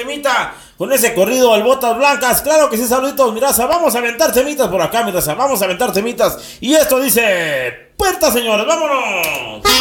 temita con ese corrido al Botas Blancas. Claro que sí, saluditos, mi raza. Vamos a aventar temitas por acá, mi raza. Vamos a aventar temitas. Y esto dice: puerta, señores, vámonos.